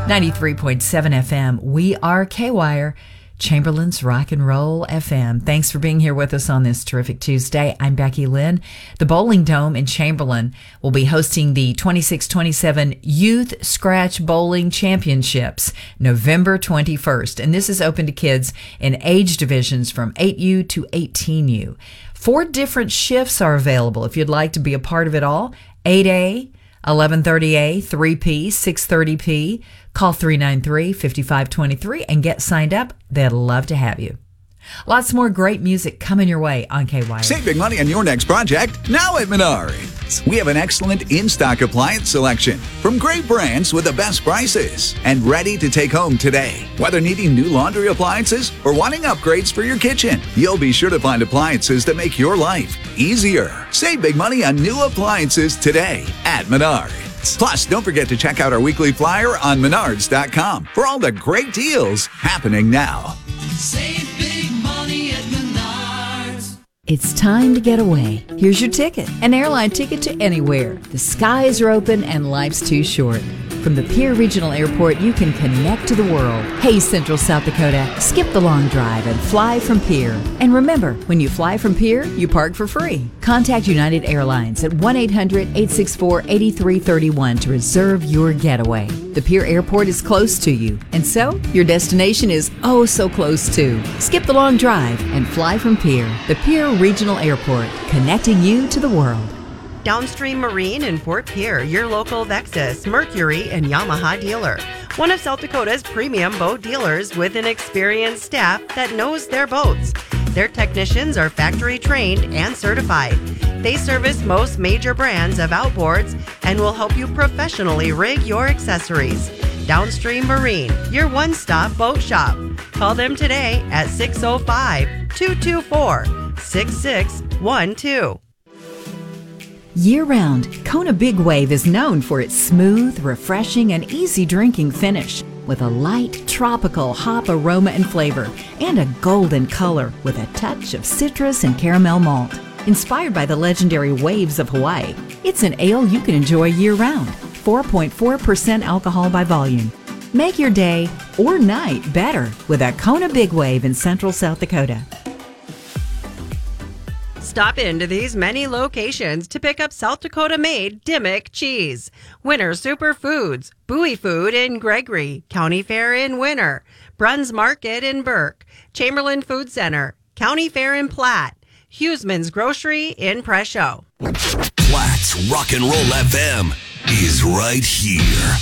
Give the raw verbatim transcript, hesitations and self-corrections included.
ninety-three point seven F M. We are K-Wire, Chamberlain's Rock and Roll F M. Thanks for being here with us on this terrific Tuesday. I'm Becky Lynn. The Bowling Dome in Chamberlain will be hosting the twenty-six twenty-seven Youth Scratch Bowling Championships November twenty-first. And this is open to kids in age divisions from eight U to eighteen U. Four different shifts are available if you'd like to be a part of it all. eight A, eleven thirty A, three P, six thirty P. Call three nine three, five five two three and get signed up. They'd love to have you. Lots more great music coming your way on K-Wire. Save big money on your next project now at Menards. We have an excellent in-stock appliance selection from great brands with the best prices and ready to take home today. Whether needing new laundry appliances or wanting upgrades for your kitchen, you'll be sure to find appliances that make your life easier. Save big money on new appliances today at Menards. Plus, don't forget to check out our weekly flyer on menards dot com for all the great deals happening now. Save big money at Menards. It's time to get away. Here's your ticket. An airline ticket to anywhere. The skies are open and life's too short. From the Pierre Regional Airport, you can connect to the world. Hey, Central South Dakota, skip the long drive and fly from Pierre. And remember, when you fly from Pierre, you park for free. Contact United Airlines at one eight hundred, eight six four, eight three three one to reserve your getaway. The Pierre Airport is close to you, and so your destination is oh so close too. Skip the long drive and fly from Pierre, the Pierre Regional Airport, connecting you to the world. Downstream Marine in Fort Pierre, your local Vexus, Mercury, and Yamaha dealer. One of South Dakota's premium boat dealers with an experienced staff that knows their boats. Their technicians are factory trained and certified. They service most major brands of outboards and will help you professionally rig your accessories. Downstream Marine, your one-stop boat shop. Call them today at six oh five, two two four, six six one two. Year-round, Kona Big Wave is known for its smooth, refreshing, and easy drinking finish with a light, tropical hop aroma and flavor and a golden color with a touch of citrus and caramel malt. Inspired by the legendary waves of Hawaii, it's an ale you can enjoy year-round. four point four percent alcohol by volume. Make your day or night better with a Kona Big Wave in Central South Dakota. Stop into these many locations to pick up South Dakota-made Dimmick cheese. Winter Superfoods, Bowie Food in Gregory, County Fair in Winter, Bruns Market in Burke, Chamberlain Food Center, County Fair in Platte, Hughesman's Grocery in Presho. Platte's Rock and Roll F M is right here.